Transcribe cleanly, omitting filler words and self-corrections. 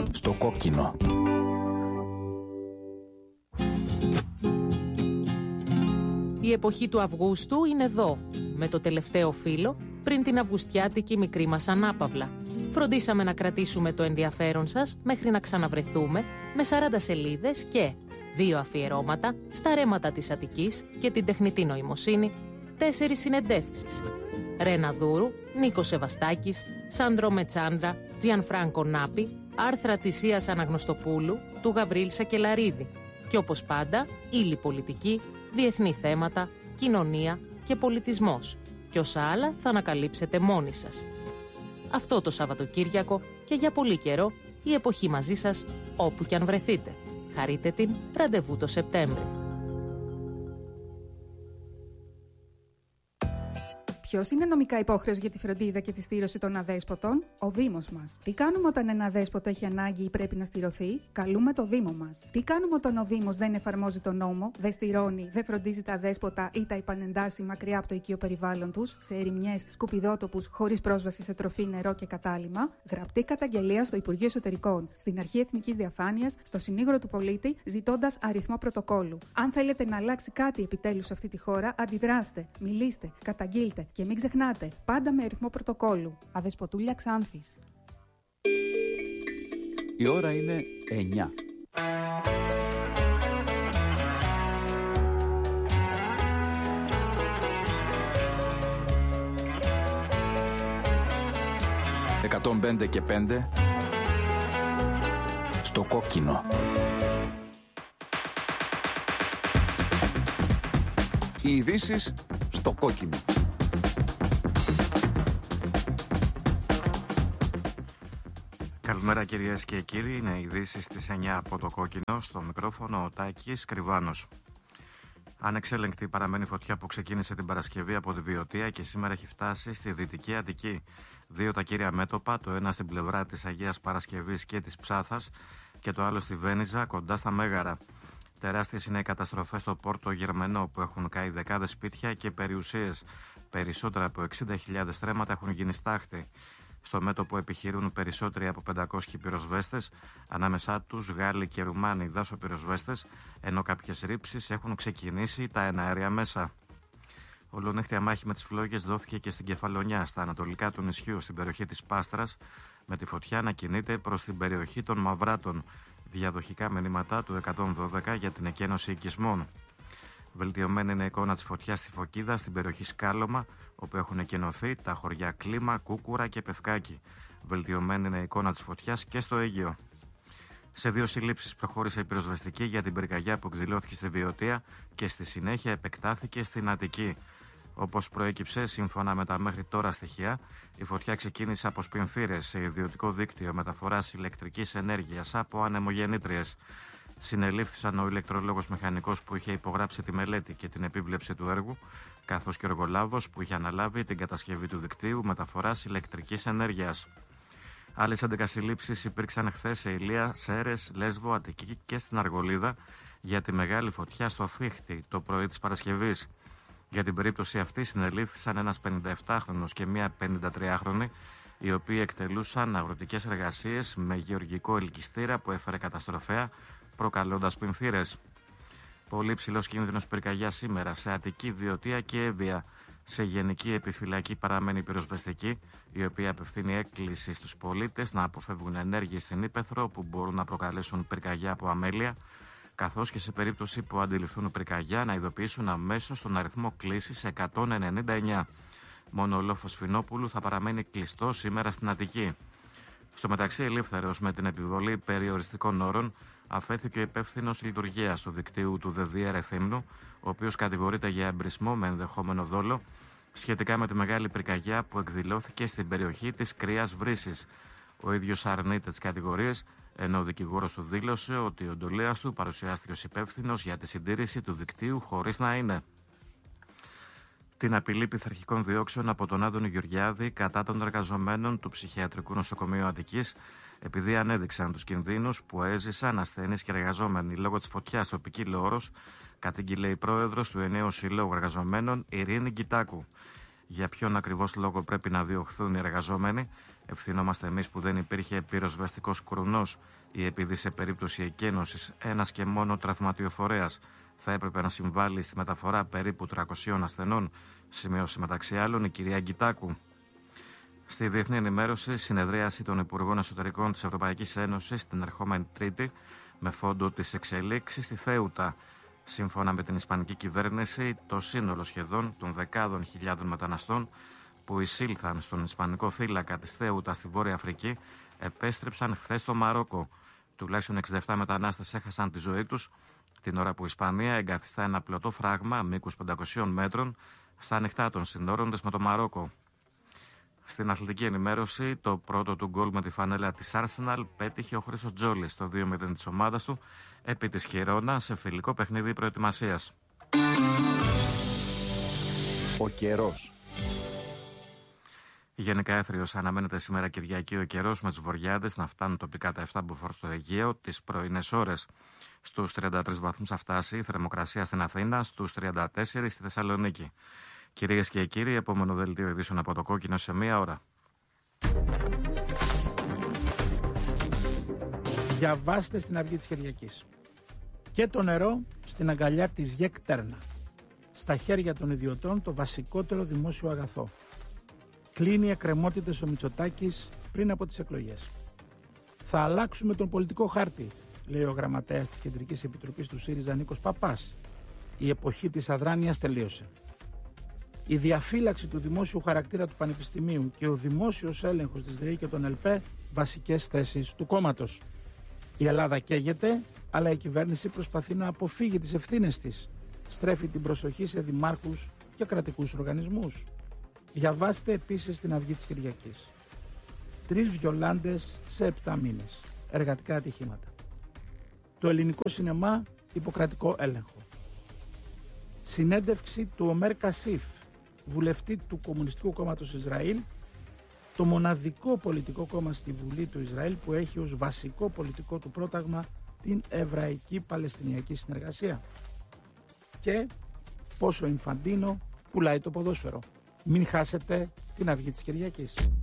Στο κόκκινο. Η εποχή του Αυγούστου είναι εδώ, με το τελευταίο φύλλο, πριν την αυγουστιάτικη μικρή μας ανάπαυλα. Φροντίσαμε να κρατήσουμε το ενδιαφέρον σας μέχρι να ξαναβρεθούμε με 40 σελίδες και 2 αφιερώματα στα ρέματα της Αττικής και την τεχνητή νοημοσύνη, 4 συνεντεύξεις. Ρένα Δούρου, Νίκος Σεβαστάκης, Σάντρο Μετσάντρα, Τζιανφράνκο Νάπη, άρθρα της Ίας Αναγνωστοπούλου, του Γαβρίλ Σακελαρίδη. Και όπως πάντα, ύλη πολιτική, διεθνή θέματα, κοινωνία και πολιτισμός. Και όσα άλλα θα ανακαλύψετε μόνοι σας. Αυτό το Σαββατοκύριακο και για πολύ καιρό η εποχή μαζί σας όπου κι αν βρεθείτε. Χαρείτε την, ραντεβού το Σεπτέμβρη. Ποιος είναι νομικά υπόχρεος για τη φροντίδα και τη στήρωση των αδέσποτων? Ο Δήμος μας. Τι κάνουμε όταν ένα αδέσποτο έχει ανάγκη ή πρέπει να στηρωθεί? Καλούμε το Δήμο μας. Τι κάνουμε όταν ο Δήμος δεν εφαρμόζει τον νόμο, δεν στηρώνει, δεν φροντίζει τα αδέσποτα ή τα επανεντάσσει μακριά από το οικείο περιβάλλον τους, σε ερημιές, σκουπιδότοπους, χωρίς πρόσβαση σε τροφή, νερό και κατάλυμμα? Γραπτή καταγγελία στο Υπουργείο Εσωτερικών, στην Αρχή Εθνικής Διαφάνειας, στο Συνήγορο του Πολίτη, ζητώντας αριθμό πρωτοκόλου. Αν θέλετε να αλλάξει κάτι επιτέλους σε αυτή τη χώρα, αντιδράστε, μιλήστε, καταγγείλτε. Και μην ξεχνάτε, πάντα με αριθμό πρωτοκόλου. Αδεσποτούλια Ξάνθης. Η ώρα είναι 9. «105 και 5» στο κόκκινο. Οι ειδήσεις στο κόκκινο. Καλημέρα κυρίες και κύριοι, είναι οι ειδήσεις στις 9 από το κόκκινο, στο μικρόφωνο ο Τάκης Κρυβάνος. Ανεξέλεγκτη παραμένει φωτιά που ξεκίνησε την Παρασκευή από τη Βιωτία και σήμερα έχει φτάσει στη Δυτική Αττική. 2 τα κύρια μέτωπα, το ένα στην πλευρά της Αγίας Παρασκευής και της Ψάθας και το άλλο στη Βένιζα κοντά στα Μέγαρα. Τεράστιες είναι οι καταστροφές στο Πόρτο Γερμενό που έχουν καεί δεκάδες σπίτια και περιουσίες. Περισσότερα από 60.000 στρέμματα έχουν γίνει στάχτη. Στο μέτωπο επιχειρούν περισσότεροι από 500 πυροσβέστες, ανάμεσά τους Γάλλοι και Ρουμάνοι δάσοπυροσβέστες, ενώ κάποιες ρήψεις έχουν ξεκινήσει τα εναέρια μέσα. Ολονύχτια μάχη με τις φλόγες δόθηκε και στην Κεφαλονιά, στα ανατολικά του νησιού, στην περιοχή της Πάστρας, με τη φωτιά να κινείται προς την περιοχή των Μαυράτων. Διαδοχικά μηνύματα του 112 για την εκένωση οικισμών. Βελτιωμένη είναι η εικόνα της φωτιάς στη Φωκίδα, στην περιοχή Σκάλωμα, όπου έχουν εκενωθεί τα χωριά Κλίμα, Κούκουρα και Πευκάκι. Βελτιωμένη είναι η εικόνα της φωτιάς και στο Αίγαιο. Σε 2 συλλήψεις προχώρησε η πυροσβεστική για την πυρκαγιά που εκδηλώθηκε στη Βιωτία και στη συνέχεια επεκτάθηκε στην Αττική. Όπως προέκυψε, σύμφωνα με τα μέχρι τώρα στοιχεία, η φωτιά ξεκίνησε από σπινθήρες σε ιδιωτικό δίκτυο μεταφοράς ηλεκτρικής ενέργειας από ανεμογεννήτριες. Συνελήφθησαν ο ηλεκτρολόγος μηχανικός που είχε υπογράψει τη μελέτη και την επίβλεψη του έργου, καθώς και ο εργολάβος που είχε αναλάβει την κατασκευή του δικτύου μεταφοράς ηλεκτρικής ενέργειας. Άλλες 11 συλλήψεις υπήρξαν χθες σε Ηλία, Σέρρες, Λέσβο, Αττική και στην Αργολίδα για τη μεγάλη φωτιά στο Φίχτη το πρωί της Παρασκευής. Για την περίπτωση αυτή συνελήφθησαν ένας 57χρονος και μία 53χρονη, οι οποίοι εκτελούσαν αγροτικές εργασίες με γεωργικό ελκυστήρα που έφερε καταστροφέα, προκαλώντας πινθύρες. Πολύ ψηλός κίνδυνος πυρκαγιά σήμερα σε Αττική, Βιωτία και Εύβοια. Σε γενική επιφυλακή παραμένει η πυροσβεστική, η οποία απευθύνει έκκληση στους πολίτες να αποφεύγουν ενέργειες στην ύπαιθρο που μπορούν να προκαλέσουν πυρκαγιά από αμέλεια, καθώς και σε περίπτωση που αντιληφθούν πυρκαγιά να ειδοποιήσουν αμέσως τον αριθμό κλήσης 199. Μόνο ο λόφος Φινόπουλου θα παραμένει κλειστό σήμερα στην Αττική. Στο μεταξύ, ελεύθερος με την επιβολή περιοριστικών όρων αφέθηκε ο υπεύθυνος λειτουργίας του δικτύου του ΔΔР Εθήμνου, ο οποίος κατηγορείται για εμπρισμό με ενδεχόμενο δόλο σχετικά με τη μεγάλη πυρκαγιά που εκδηλώθηκε στην περιοχή της Κρύας Βρύσης. Ο ίδιος αρνείται τις κατηγορίες, ενώ ο δικηγόρος του δήλωσε ότι ο εντολέας του παρουσιάστηκε ως υπεύθυνος για τη συντήρηση του δικτύου χωρίς να είναι. Την απειλή πειθαρχικών διώξεων από τον Άδωνη Γεωργιάδη κατά των εργαζομένων του Ψυχιατρικού Νοσοκομείου Αττικής, επειδή ανέδειξαν τους κινδύνους που έζησαν ασθενείς και εργαζόμενοι λόγω της φωτιάς στο Πικίλο Όρος, κατήγγειλε η πρόεδρος του Ενναίου Συλλόγου Εργαζομένων, Ειρήνη Γκιτάκου. Για ποιον ακριβώς λόγο πρέπει να διωχθούν οι εργαζόμενοι? Ευθυνόμαστε εμείς που δεν υπήρχε πυροσβεστικός κρουνός ή επειδή σε περίπτωση εκένωσης ένας και μόνο τραυματιοφορέας θα έπρεπε να συμβάλλει στη μεταφορά περίπου 300 ασθενών, σημείωσε μεταξύ άλλων η κυρία Γκιτάκου. Στη διεθνή ενημέρωση, συνεδρίαση των Υπουργών Εσωτερικών της Ευρωπαϊκής Ένωσης την ερχόμενη Τρίτη με φόντο τις εξελίξεις στη Θέουτα. Σύμφωνα με την Ισπανική κυβέρνηση, το σύνολο σχεδόν των δεκάδων χιλιάδων μεταναστών που εισήλθαν στον Ισπανικό θύλακα της Θέουτα στη Βόρεια Αφρική επέστρεψαν χθες στο Μαρόκο. Τουλάχιστον 67 μετανάστες έχασαν τη ζωή τους την ώρα που η Ισπανία εγκαθιστά ένα πλωτό φράγμα μήκους 500 μέτρων στα ανοιχτά των συνόρων της με το Μαρόκο. Στην αθλητική ενημέρωση, το πρώτο του γκολ με τη φανέλα της Arsenal πέτυχε ο Χρήστος Τζόλης στο 2-0 της ομάδας του επί της Χιρόνα σε φιλικό παιχνίδι προετοιμασίας. Ο καιρός. Γενικά έθριος αναμένεται σήμερα Κυριακή ο καιρός με τους βορειάδες να φτάνουν τοπικά τα 7 μποφόρ στο Αιγαίο τις πρωινές ώρες. Στους 33 βαθμούς θα φτάσει η θερμοκρασία στην Αθήνα, στους 34 στη Θεσσαλονίκη. Κυρίες και κύριοι, επόμενο δελτίο ειδήσεων από το Κόκκινο σε μία ώρα. Διαβάστε στην Αυγή της Κυριακής. Και το νερό στην αγκαλιά της ΓΕΚ Τέρνα. Στα χέρια των ιδιωτών το βασικότερο δημόσιο αγαθό. Κλείνει εκκρεμότητες ο Μητσοτάκης πριν από τις εκλογές. Θα αλλάξουμε τον πολιτικό χάρτη, λέει ο γραμματέας της Κεντρικής Επιτροπής του ΣΥΡΙΖΑ Νίκος Παπάς. Η εποχή της αδράνειας τελείωσε. Η διαφύλαξη του δημόσιου χαρακτήρα του Πανεπιστημίου και ο δημόσιος έλεγχος της ΔΕΗ και των ΕΛΠΕ βασικές θέσεις του κόμματος. Η Ελλάδα καίγεται, αλλά η κυβέρνηση προσπαθεί να αποφύγει τις ευθύνες της. Στρέφει την προσοχή σε δημάρχους και κρατικούς οργανισμούς. Διαβάστε επίσης στην Αυγή της Κυριακής. 3 βιολάντες σε 7 μήνες. Εργατικά ατυχήματα. Το ελληνικό σινεμά υποκρατικό έλεγχο. Συνέντευξη του Ομέρ Κασίφ, βουλευτή του Κομμουνιστικού Κόμματος Ισραήλ, το μοναδικό πολιτικό κόμμα στη Βουλή του Ισραήλ που έχει ως βασικό πολιτικό του πρόταγμα την Εβραϊκή Παλαιστινιακή Συνεργασία. Και πόσο Ινφαντίνο πουλάει το ποδόσφαιρο. Μην χάσετε την Αυγή της Κυριακής.